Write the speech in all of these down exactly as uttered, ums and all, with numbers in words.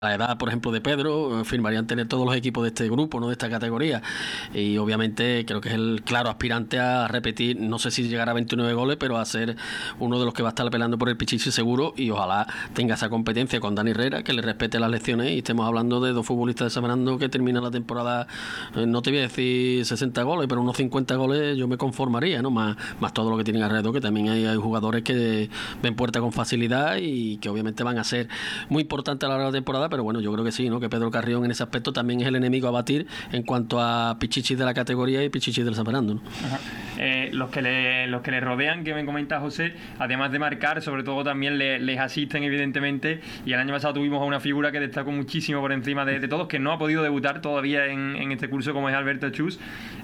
la edad, por ejemplo, de Pedro, firmarían tener todos los equipos de este grupo, no de esta categoría, y obviamente creo que es el claro aspirante a repetir, no sé si llegará a veintinueve goles, pero a ser uno de los que va a estar peleando por el Pichichi seguro, y ojalá tenga esa competencia con Dani Herrera, que le respete las lecciones, y estemos hablando de dos futbolistas de San Fernando que terminan la temporada, eh, no te voy a decir sesenta goles, pero unos cincuenta goles yo me conformaría, ¿no? Más, más todo lo que tienen alrededor, que también hay, hay jugadores que ven puerta con facilidad y que obviamente van a ser muy importantes a la hora de la temporada. Pero bueno, yo creo que sí, ¿no? Que Pedro Carrión en ese aspecto también es el enemigo a batir en cuanto a pichichis de la categoría y pichichis del San Fernando, ¿no? Eh, los que le los que le rodean, que me comenta José, además de marcar, sobre todo también le, les asisten, evidentemente. Y el año pasado tuvimos a una figura que destacó muchísimo por encima de, de todos, que no ha podido debutar todavía en, en este curso, como es Alberto Chus.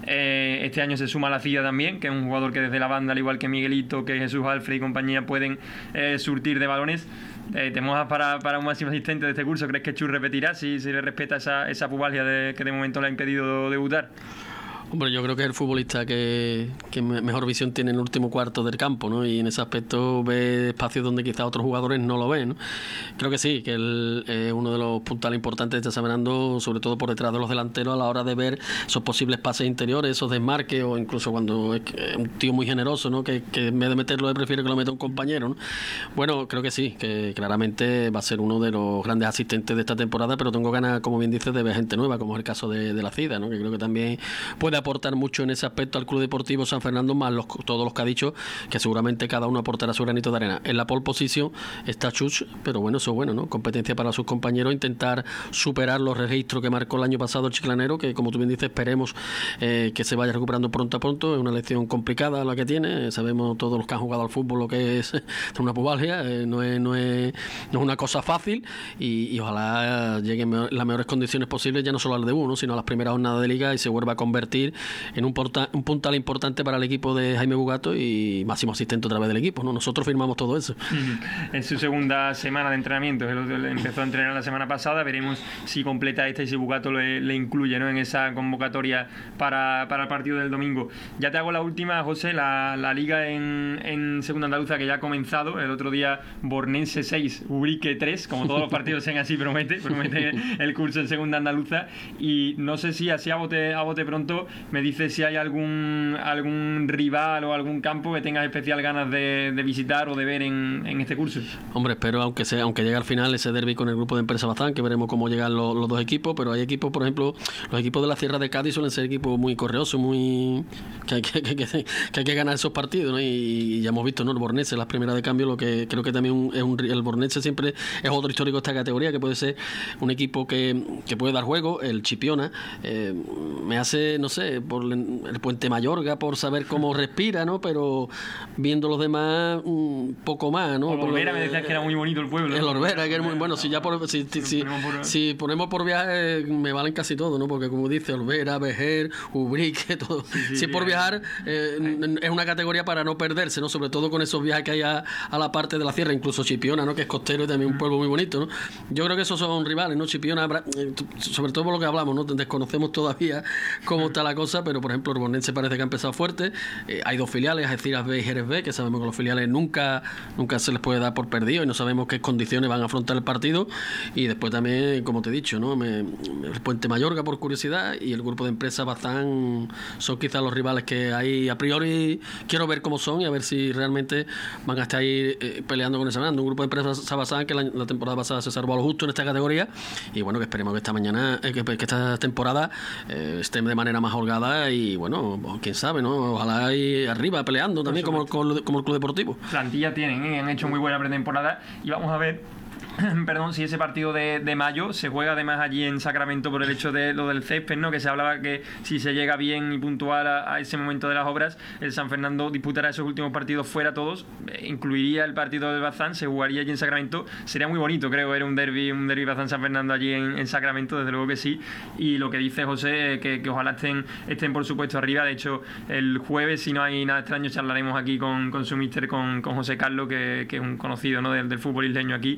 Eh, este año se suma la Cía también, que es un jugador que desde la banda, al igual que Miguelito, que Jesús Alfred y compañía, pueden eh, surtir de balones. Eh, ¿Te mojas para, para un máximo asistente de este curso? ¿Crees que Chus repetirá si, si le respeta esa, esa pubalgia de, que de momento le ha impedido debutar? Hombre, yo creo que es el futbolista que, que mejor visión tiene en el último cuarto del campo, ¿no? Y en ese aspecto ve espacios donde quizás otros jugadores no lo ven, ¿no? Creo que sí, que él es uno de los puntales importantes de este San Fernando, sobre todo por detrás de los delanteros, a la hora de ver esos posibles pases interiores, esos desmarques, o incluso cuando es un tío muy generoso, ¿no? Que, que en vez de meterlo, él prefiere que lo meta un compañero, ¿no? Bueno, creo que sí, que claramente va a ser uno de los grandes asistentes de esta temporada, pero tengo ganas, como bien dices, de ver gente nueva, como es el caso de, de la Cida, ¿no? Que creo que también puede aportar mucho en ese aspecto al Club Deportivo San Fernando, más los, todos los que ha dicho, que seguramente cada uno aportará su granito de arena. En la pole position está Chus, pero bueno, eso es bueno, ¿no? Competencia para sus compañeros, intentar superar los registros que marcó el año pasado el chiclanero, que como tú bien dices, esperemos eh, que se vaya recuperando pronto a pronto. Es una lección complicada la que tiene, sabemos todos los que han jugado al fútbol lo que es una pubalgia, eh, no, es, no, es, no es una cosa fácil, y, y ojalá lleguen las mejores condiciones posibles, ya no solo al de uno, sino a las primeras jornadas de liga, y se vuelva a convertir en un, porta, un puntal importante para el equipo de Jaime Bugato y máximo asistente otra vez del equipo, ¿no? Nosotros firmamos todo eso. En su segunda semana de entrenamiento, él empezó a entrenar la semana pasada, veremos si completa esta y si Bugato le, le incluye, ¿no? En esa convocatoria para, para el partido del domingo. Ya te hago la última, José, la, la liga en, en segunda andaluza, que ya ha comenzado. El otro día Bornense seis, Ubrique tres, como todos los partidos sean así, promete, promete el curso en segunda andaluza. Y no sé si así a bote, a bote pronto me dice si hay algún algún rival o algún campo que tengas especial ganas de, de visitar o de ver en, en este curso. Hombre, espero, aunque sea, aunque llegue al final ese derbi con el grupo de Empresa Bazán, que veremos cómo llegan los, los dos equipos, pero hay equipos, por ejemplo, los equipos de la Sierra de Cádiz suelen ser equipos muy correosos, muy que hay que, que, que, que, hay que ganar esos partidos, ¿no? Y, y ya hemos visto, ¿no? El Bornense, las primeras de cambio, lo que creo que también un, es un, el Bornense siempre es otro histórico de esta categoría, que puede ser un equipo que, que puede dar juego. El Chipiona eh, me hace, no sé, por el Puente Mayorga, por saber cómo respira, ¿no? Pero viendo los demás un poco más, ¿no? El Orbera me decías que era muy bonito el pueblo. El Orbera, que es muy bueno. Si ya por, si, si, si, ponemos por, si ponemos por viaje, me valen casi todo, ¿no? Porque como dice Orbera, Vejer, Ubrique, todo. Sí, sí, si es por viajar, eh, es una categoría para no perderse, ¿no? Sobre todo con esos viajes que hay a, a la parte de la sierra, incluso Chipiona, ¿no? Que es costero y también un pueblo muy bonito, ¿no? Yo creo que esos son rivales, ¿no? Chipiona, sobre todo por lo que hablamos, ¿no? Desconocemos todavía cómo está la cosa, pero por ejemplo, el Bornense parece que ha empezado fuerte. Eh, hay dos filiales, Algeciras B y Jerez B, que sabemos que los filiales nunca, nunca se les puede dar por perdido y no sabemos qué condiciones van a afrontar el partido. Y después también, como te he dicho, ¿no? Me, el Puente Mayorga, por curiosidad, y el grupo de Empresa Bazán son quizás los rivales que hay a priori quiero ver cómo son y a ver si realmente van a estar ahí eh, peleando con ese Fernando. Un grupo de Empresa Bazán que la, la temporada pasada se salvó a lo justo en esta categoría, y bueno, que esperemos que esta mañana, eh, que, que esta temporada eh, esté de manera más holgada y bueno, quién sabe, ¿no? Ojalá ahí arriba peleando también como, como, como el Club Deportivo. Plantilla tienen, ¿eh? Han hecho muy buena pretemporada y vamos a ver perdón, si ese partido de, de mayo se juega además allí en Sacramento por el hecho de lo del césped, ¿no? Que se hablaba que si se llega bien y puntual a, a ese momento de las obras, el San Fernando disputará esos últimos partidos fuera todos, eh, incluiría el partido del Bazán, se jugaría allí en Sacramento. Sería muy bonito, creo, ver un derbi, un derbi Bazán-San Fernando allí en, en Sacramento, desde luego que sí. Y lo que dice José, eh, que, que ojalá estén, estén por supuesto arriba. De hecho, el jueves, si no hay nada extraño, charlaremos aquí con, con su míster, con, con José Carlos, que, que es un conocido, ¿no? del, del fútbol isleño aquí, y que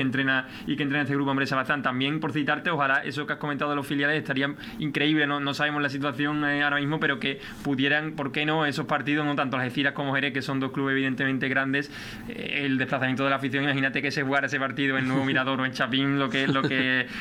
entrena y que entrena este grupo Andrés Sabazán. También, por citarte, ojalá eso que has comentado de los filiales estaría increíble, no, no sabemos la situación eh, ahora mismo, pero que pudieran, ¿por qué no?, esos partidos, no tanto Algeciras como Jerez, que son dos clubes evidentemente grandes, eh, el desplazamiento de la afición, imagínate que se jugara ese partido en Nuevo Mirador o en Chapín, lo que, lo que